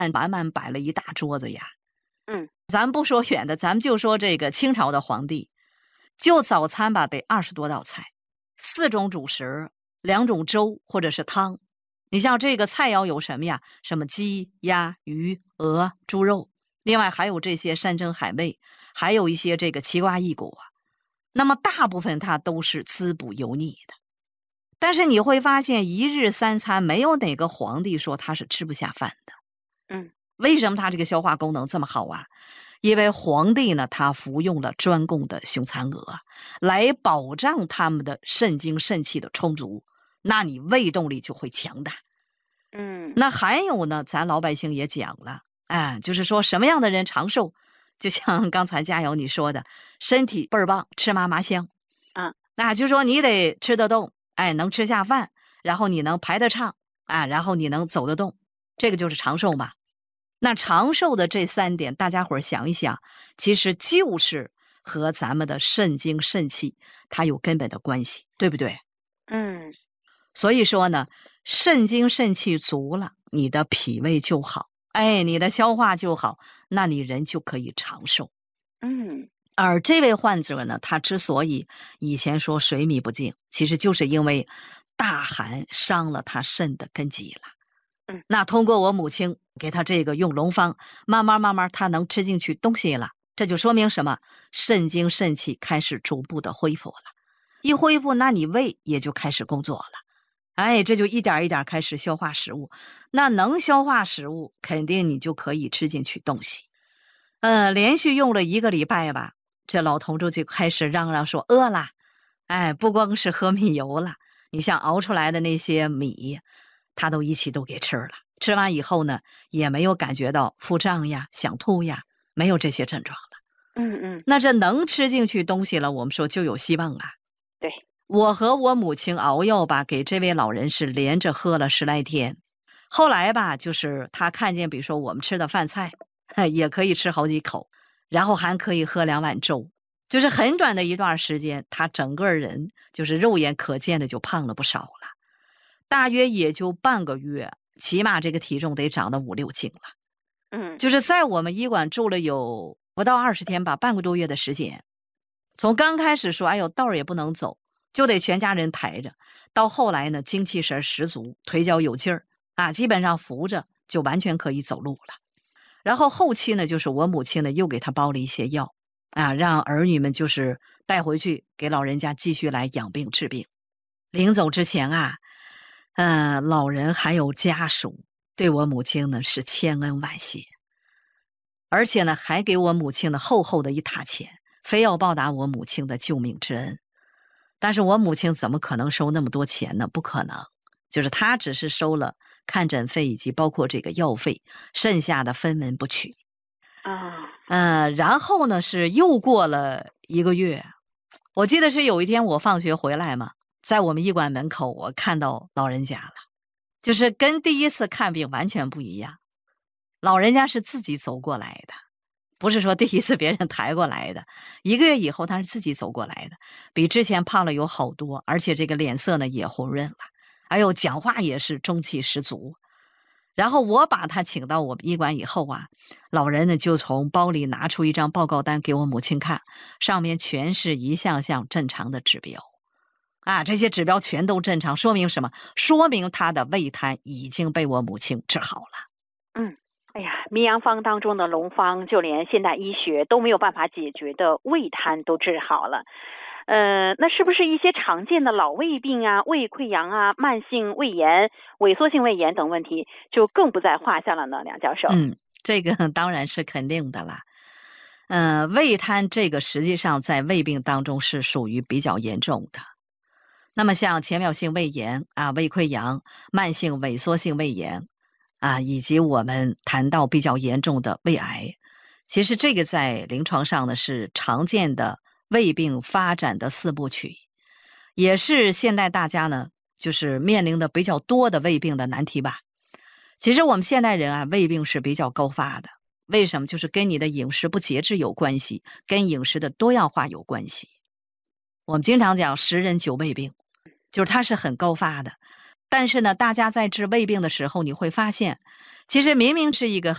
满满摆了一大桌子呀。 咱不说远的，咱们就说这个清朝的皇帝，就早餐吧，得20多道菜，4种主食，2种粥或者是汤。你像这个菜肴有什么呀？什么鸡、鸭、鱼、鹅、猪肉，另外还有这些山珍海味，还有一些这个奇瓜异果。那么大部分它都是滋补油腻的。但是你会发现1日3餐没有哪个皇帝说他是吃不下饭的。为什么他这个消化功能这么好啊？因为皇帝呢，他服用了专供的雄蚕蛾，来保障他们的肾精肾气的充足，那你胃动力就会强大。那还有呢，咱老百姓也讲了，就是说什么样的人长寿，就像刚才佳瑶你说的，身体倍儿棒，吃嘛嘛香。那就说你得吃得动，能吃下饭，然后你能排得畅，然后你能走得动，这个就是长寿嘛。那长寿的这3点，大家伙儿想一想，其实就是和咱们的肾精肾气它有根本的关系，对不对？所以说呢，肾精肾气足了，你的脾胃就好，你的消化就好，那你人就可以长寿。而这位患者呢，他之所以以前说水米不进，其实就是因为大寒伤了他肾的根基了。那通过我母亲给他这个用龙方，慢慢他能吃进去东西了，这就说明什么？肾精肾气开始逐步的恢复了，一恢复，那你胃也就开始工作了。这就一点一点开始消化食物，那能消化食物，肯定你就可以吃进去东西。连续用了1个礼拜吧，这老同志就开始嚷嚷说饿了。不光是喝米油了，你像熬出来的那些米，他都一起都给吃了。吃完以后呢，也没有感觉到腹胀呀、想吐呀，没有这些症状了。那这能吃进去东西了，我们说就有希望啊。 对， 我和我母亲熬药吧，给这位老人是连着喝了10来天。后来吧，就是他看见比如说我们吃的饭菜，也可以吃好几口，然后还可以喝2碗粥，就是很短的一段时间，他整个人就是肉眼可见的就胖了不少了，大约也就半个月，起码这个体重得长到5、6斤了。就是在我们医馆住了有不到20天吧，半个多月的时间。从刚开始说道儿也不能走，就得全家人抬着，到后来呢，精气神十足，腿脚有劲儿基本上扶着就完全可以走路了。然后后期呢，就是我母亲呢又给他包了一些药让儿女们就是带回去给老人家继续来养病治病。临走之前老人还有家属对我母亲呢是千恩万谢，而且呢还给我母亲呢厚厚的一沓钱，非要报答我母亲的救命之恩。但是我母亲怎么可能收那么多钱呢？不可能，就是她只是收了看诊费以及包括这个药费，剩下的分文不取。然后呢是又过了1个月，我记得是有一天我放学回来嘛，在我们医馆门口我看到老人家了，就是跟第一次看病完全不一样。老人家是自己走过来的，不是说第一次别人抬过来的。1个月以后他是自己走过来的，比之前胖了有好多，而且这个脸色呢也红润了，讲话也是中气十足。然后我把他请到我们医馆以后老人呢就从包里拿出一张报告单给我母亲看，上面全是一项项正常的指标这些指标全都正常，说明什么？说明他的胃瘫已经被我母亲治好了。 名洋方当中的龙方，就连现代医学都没有办法解决的胃瘫都治好了。那是不是一些常见的老胃病胃溃疡慢性胃炎、萎缩性胃炎等问题就更不在话下了呢？梁教授。 这个当然是肯定的啦。胃瘫这个实际上在胃病当中是属于比较严重的。那么像浅表性胃炎胃溃疡、慢性萎缩性胃炎以及我们谈到比较严重的胃癌，其实这个在临床上呢是常见的胃病发展的4部曲，也是现代大家呢就是面临的比较多的胃病的难题吧。其实我们现代人胃病是比较高发的，为什么？就是跟你的饮食不节制有关系，跟饮食的多样化有关系。我们经常讲10人9胃病，就是它是很高发的。但是呢，大家在治胃病的时候，你会发现，其实明明是一个